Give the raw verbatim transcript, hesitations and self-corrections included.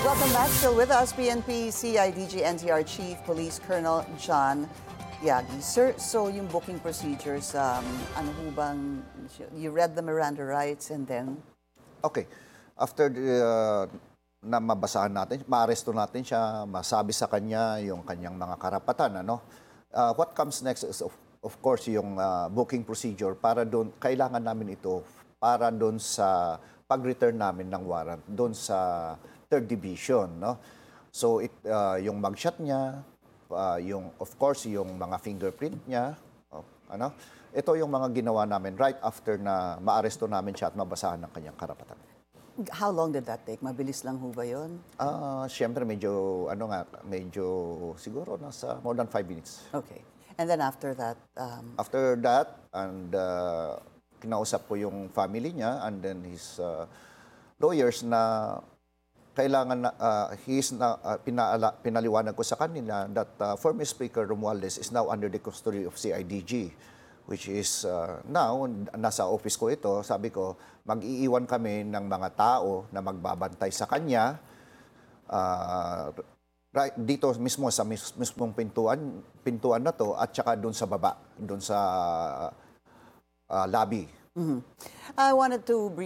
Welcome back. Still with us, P N P C I D G N T R Chief Police Colonel John Yagi. Sir, so yung booking procedures, um, ano ho bang, you read the Miranda rights and then? Okay. After the, uh, na mabasahan natin, maaresto natin siya, masabi sa kanya yung kanyang mga karapatan, ano? Uh, what comes next is, of, of course, yung uh, booking procedure para doon, kailangan namin ito para doon sa pag-return namin ng warrant, doon sa third division, no? So, it, uh, yung mugshot niya, uh, yung, of course, yung mga fingerprint niya, oh, ano? Ito yung mga ginawa namin right after na maaresto namin siya at mabasahan ng kanyang karapatan. How long did that take? Mabilis lang ho ba yun? Ah, uh, siyempre medyo ano nga, medyo siguro nasa more than five minutes. Okay. And then after that, um, After that, and uh, kinausap ko yung family niya and then his uh, lawyers na kailangan na uh, he's na uh, pinaala, pinaliwanag ko sa kanila that uh, former Speaker Romualdez is now under the custody of C I D G, which is uh, now, nasa office ko ito, sabi ko, mag-iiwan kami ng mga tao na magbabantay sa kanya uh, right, dito mismo sa mis mismong pintuan, pintuan na to at saka doon sa baba, doon sa uh, lobby. mm-hmm. I wanted to brief